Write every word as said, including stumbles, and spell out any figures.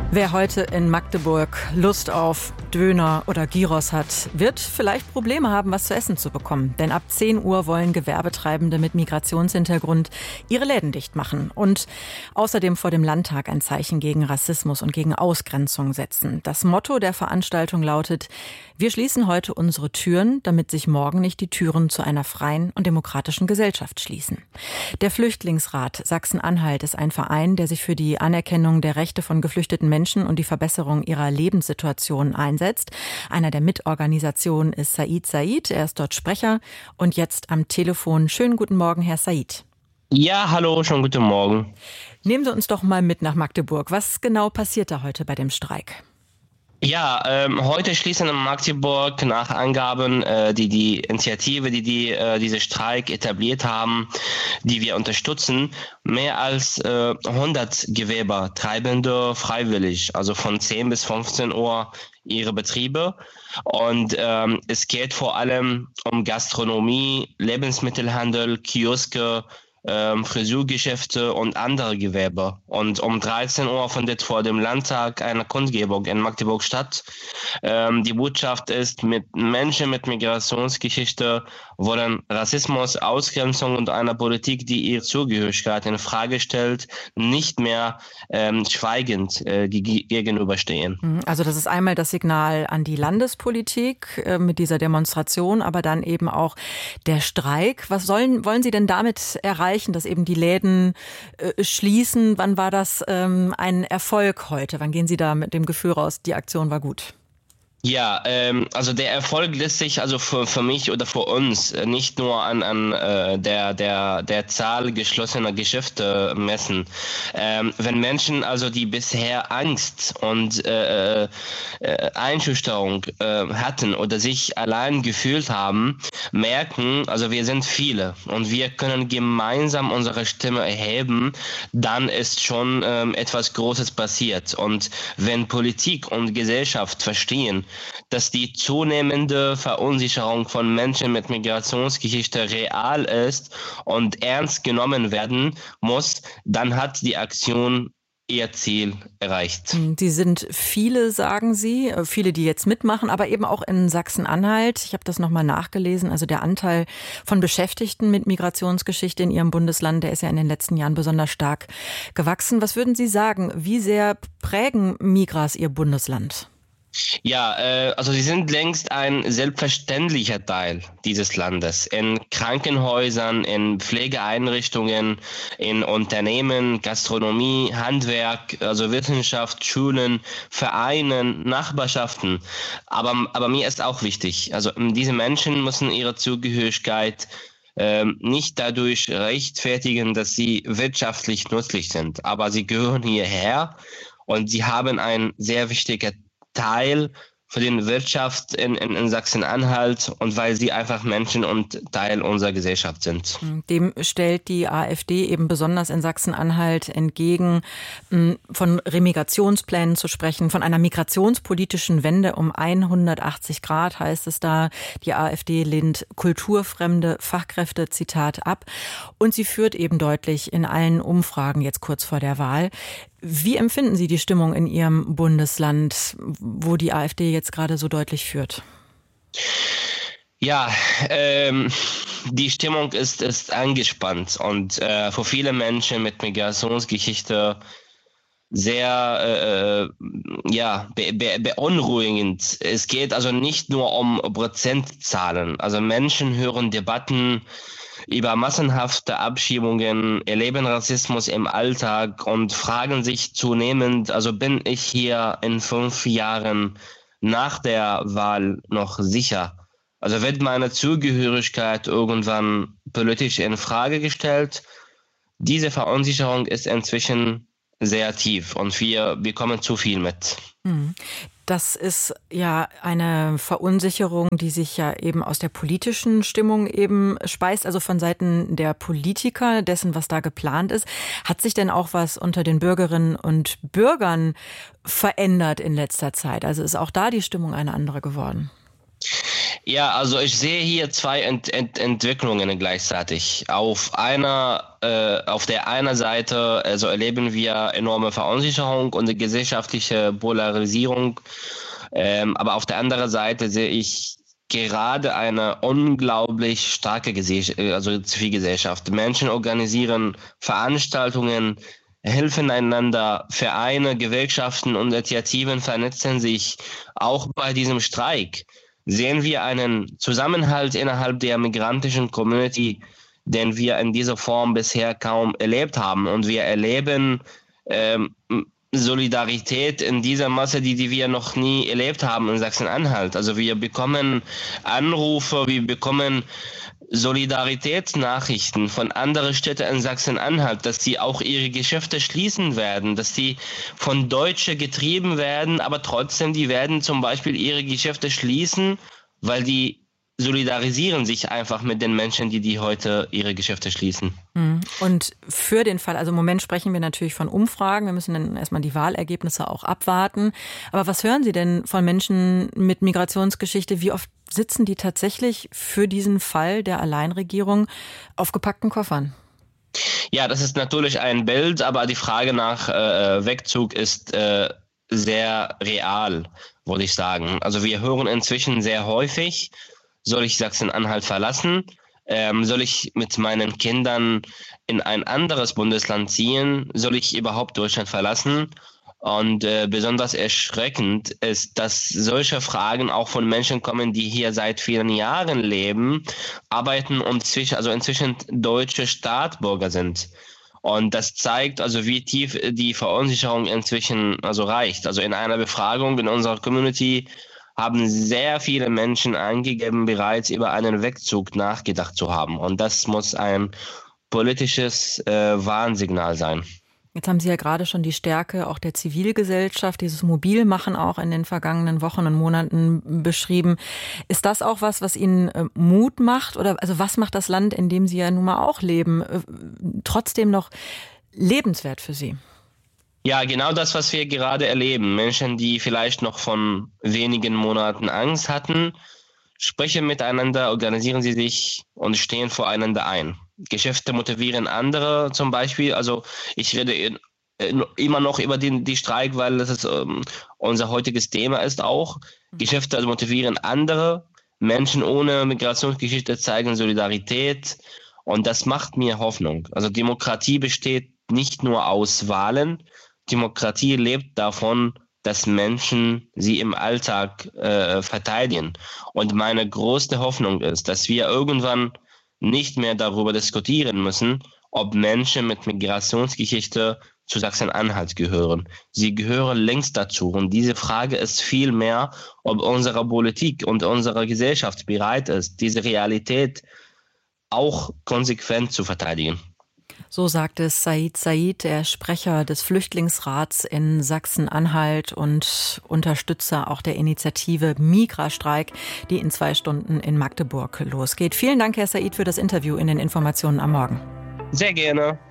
Wer heute in Magdeburg Lust auf Döner oder Gyros hat, wird vielleicht Probleme haben, was zu essen zu bekommen. Denn ab zehn Uhr wollen Gewerbetreibende mit Migrationshintergrund ihre Läden dicht machen und außerdem vor dem Landtag ein Zeichen gegen Rassismus und gegen Ausgrenzung setzen. Das Motto der Veranstaltung lautet: Wir schließen heute unsere Türen, damit sich morgen nicht die Türen zu einer freien und demokratischen Gesellschaft schließen. Der Flüchtlingsrat Sachsen-Anhalt ist ein Verein, der sich für die Anerkennung der Rechte von geflüchteten Menschen und die Verbesserung ihrer Lebenssituation einsetzt. Einer der Mitorganisationen ist Said Said. Er ist dort Sprecher und jetzt am Telefon. Schönen guten Morgen, Herr Said. Ja, hallo, schon guten Morgen. Nehmen Sie uns doch mal mit nach Magdeburg. Was genau passiert da heute bei dem Streik? Ja, ähm, heute schließen in Magdeburg nach Angaben, äh, die die Initiative, die, die äh, diese Streik etabliert haben, die wir unterstützen, mehr als äh, hundert Gewerbetreibende freiwillig, also von zehn bis fünfzehn Uhr ihre Betriebe. Und ähm, es geht vor allem um Gastronomie, Lebensmittelhandel, Kioske, Ähm, Friseurgeschäfte und andere Gewerbe. Und um dreizehn Uhr findet vor dem Landtag eine Kundgebung in Magdeburg statt. Ähm, die Botschaft ist, mit Menschen mit Migrationsgeschichte wollen Rassismus, Ausgrenzung und eine Politik, die ihre Zugehörigkeit in Frage stellt, nicht mehr ähm, schweigend äh, ge- gegenüberstehen. Also das ist einmal das Signal an die Landespolitik äh, mit dieser Demonstration, aber dann eben auch der Streik. Was sollen, wollen Sie denn damit erreichen, dass eben die Läden äh, schließen? Wann war das ähm, ein Erfolg heute? Wann gehen Sie da mit dem Gefühl raus, die Aktion war gut? Ja, ähm, also der Erfolg lässt sich also für, für mich oder für uns nicht nur an, an äh, der, der, der Zahl geschlossener Geschäfte messen. Ähm, wenn Menschen also die bisher Angst und äh, äh, Einschüchterung äh, hatten oder sich allein gefühlt haben, merken, also wir sind viele und wir können gemeinsam unsere Stimme erheben, dann ist schon ähm, etwas Großes passiert. Und wenn Politik und Gesellschaft verstehen, dass die zunehmende Verunsicherung von Menschen mit Migrationsgeschichte real ist und ernst genommen werden muss, dann hat die Aktion ihr Ziel erreicht. Die sind viele, sagen Sie, viele, die jetzt mitmachen, aber eben auch in Sachsen-Anhalt. Ich habe das nochmal nachgelesen. Also der Anteil von Beschäftigten mit Migrationsgeschichte in Ihrem Bundesland, der ist ja in den letzten Jahren besonders stark gewachsen. Was würden Sie sagen? Wie sehr prägen Migras Ihr Bundesland? Ja, äh, also sie sind längst ein selbstverständlicher Teil dieses Landes. In Krankenhäusern, in Pflegeeinrichtungen, in Unternehmen, Gastronomie, Handwerk, also Wissenschaft, Schulen, Vereinen, Nachbarschaften. Aber, aber mir ist auch wichtig, also diese Menschen müssen ihre Zugehörigkeit ähm, nicht dadurch rechtfertigen, dass sie wirtschaftlich nützlich sind. Aber sie gehören hierher und sie haben ein sehr wichtiger Teil für die Wirtschaft in, in, in Sachsen-Anhalt und weil sie einfach Menschen und Teil unserer Gesellschaft sind. Dem stellt die AfD eben besonders in Sachsen-Anhalt entgegen, von Remigrationsplänen zu sprechen, von einer migrationspolitischen Wende um hundertachtzig Grad heißt es da. Die AfD lehnt kulturfremde Fachkräfte, Zitat, ab. Und sie führt eben deutlich in allen Umfragen jetzt kurz vor der Wahl. Wie empfinden Sie die Stimmung in Ihrem Bundesland, wo die AfD jetzt gerade so deutlich führt? Ja, ähm, die Stimmung ist, ist angespannt und äh, für viele Menschen mit Migrationsgeschichte sehr äh, ja, be- be- beunruhigend. Es geht also nicht nur um Prozentzahlen. Also Menschen hören Debatten über massenhafte Abschiebungen, erleben Rassismus im Alltag und fragen sich zunehmend, also bin ich hier in fünf Jahren nach der Wahl noch sicher? Also wird meine Zugehörigkeit irgendwann politisch in Frage gestellt? Diese Verunsicherung ist inzwischen sehr tief und wir bekommen zu viel mit. Das ist ja eine Verunsicherung, die sich ja eben aus der politischen Stimmung eben speist, also von Seiten der Politiker, dessen, was da geplant ist. Hat sich denn auch was unter den Bürgerinnen und Bürgern verändert in letzter Zeit? Also ist auch da die Stimmung eine andere geworden? Ja, also ich sehe hier zwei Ent- Ent- Entwicklungen gleichzeitig. Auf einer äh, auf der einen Seite also erleben wir enorme Verunsicherung und eine gesellschaftliche Polarisierung. Ähm, aber auf der anderen Seite sehe ich gerade eine unglaublich starke Gesellschaft, also Zivilgesellschaft. Menschen organisieren Veranstaltungen, helfen einander, Vereine, Gewerkschaften und Initiativen vernetzen sich. Auch bei diesem Streik sehen wir einen Zusammenhalt innerhalb der migrantischen Community, den wir in dieser Form bisher kaum erlebt haben. Und wir erleben ähm, Solidarität in dieser Masse, die, die wir noch nie erlebt haben in Sachsen-Anhalt. Also wir bekommen Anrufe, wir bekommen Solidaritätsnachrichten von anderen Städten in Sachsen-Anhalt, dass sie auch ihre Geschäfte schließen werden, dass sie von Deutschen getrieben werden, aber trotzdem, die werden zum Beispiel ihre Geschäfte schließen, weil die solidarisieren sich einfach mit den Menschen, die, die heute ihre Geschäfte schließen. Und für den Fall, also im Moment sprechen wir natürlich von Umfragen, wir müssen dann erstmal die Wahlergebnisse auch abwarten. Aber was hören Sie denn von Menschen mit Migrationsgeschichte? Wie oft sitzen die tatsächlich für diesen Fall der Alleinregierung auf gepackten Koffern? Ja, das ist natürlich ein Bild, aber die Frage nach äh, Wegzug ist äh, sehr real, würde ich sagen. Also wir hören inzwischen sehr häufig, soll ich Sachsen-Anhalt verlassen? Ähm, soll ich mit meinen Kindern in ein anderes Bundesland ziehen? Soll ich überhaupt Deutschland verlassen? Und äh, besonders erschreckend ist, dass solche Fragen auch von Menschen kommen, die hier seit vielen Jahren leben, arbeiten und zwischen, also inzwischen deutsche Staatsbürger sind. Und das zeigt also, wie tief die Verunsicherung inzwischen also reicht. Also in einer Befragung in unserer Community haben sehr viele Menschen angegeben, bereits über einen Wegzug nachgedacht zu haben. Und das muss ein politisches äh, Warnsignal sein. Jetzt haben Sie ja gerade schon die Stärke auch der Zivilgesellschaft, dieses Mobilmachen auch in den vergangenen Wochen und Monaten beschrieben. Ist das auch was, was Ihnen äh, Mut macht? Oder also was macht das Land, in dem Sie ja nun mal auch leben, äh, trotzdem noch lebenswert für Sie? Ja, genau das, was wir gerade erleben. Menschen, die vielleicht noch von wenigen Monaten Angst hatten, sprechen miteinander, organisieren sie sich und stehen voreinander ein. Geschäfte motivieren andere zum Beispiel. Also ich rede immer noch über den die Streik, weil das ist, ähm, unser heutiges Thema ist auch. Geschäfte also motivieren andere. Menschen ohne Migrationsgeschichte zeigen Solidarität. Und das macht mir Hoffnung. Also Demokratie besteht nicht nur aus Wahlen. Demokratie lebt davon, dass Menschen sie im Alltag äh, verteidigen. Und meine größte Hoffnung ist, dass wir irgendwann nicht mehr darüber diskutieren müssen, ob Menschen mit Migrationsgeschichte zu Sachsen-Anhalt gehören. Sie gehören längst dazu. Und diese Frage ist vielmehr, ob unsere Politik und unsere Gesellschaft bereit ist, diese Realität auch konsequent zu verteidigen. So sagte Said Said, der Sprecher des Flüchtlingsrats in Sachsen-Anhalt und Unterstützer auch der Initiative Migrastreik, die in zwei Stunden in Magdeburg losgeht. Vielen Dank, Herr Said, für das Interview in den Informationen am Morgen. Sehr gerne.